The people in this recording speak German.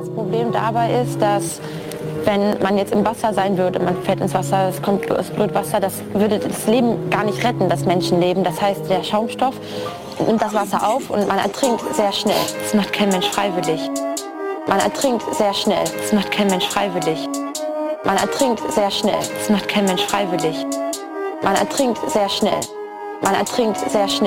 Das Problem dabei ist, dass wenn man jetzt im Wasser sein würde, man fällt ins Wasser, es kommt das Blutwasser, das würde das Leben gar nicht retten, das Menschenleben. Das heißt, der Schaumstoff nimmt das Wasser auf und man ertrinkt sehr schnell. Das macht kein Mensch freiwillig. Man ertrinkt sehr schnell. Das macht kein Mensch freiwillig. Man ertrinkt sehr schnell. Das macht kein Mensch freiwillig. Man ertrinkt sehr schnell. Man ertrinkt sehr schnell.